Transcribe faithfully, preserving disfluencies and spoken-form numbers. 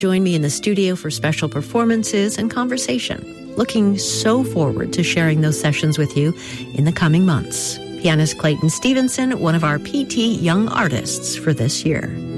Join me in the studio for special performances and conversation. Looking so forward to sharing those sessions with you in the coming months. Pianist Clayton Stevenson, one of our P T Young Artists for this year.